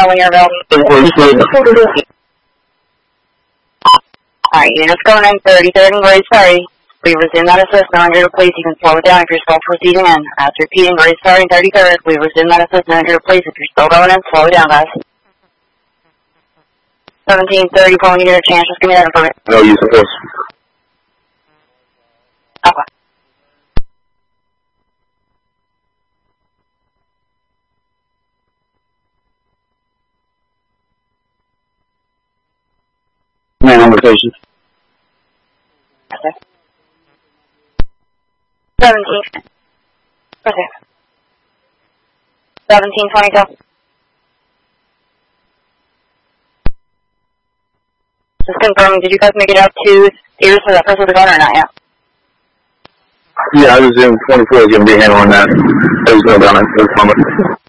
know when you're available. Alright, units going in 33rd and Grace Ferry. We resume that assist, 900 please. You can slow it down if you're still proceeding in. After repeating Grace Ferry and 33rd, we resume that assist, 900 please. If you're still going in, slow it down, guys. 1730, calling you to change. Just give me that information. No use of force. Okay. Man on location. Okay. 17. Okay. 1722. Just confirming, did you guys make it out to Ears for that person with the gun or not yet? Yeah, I was in 24 is going to be handling that. I was going down at this moment.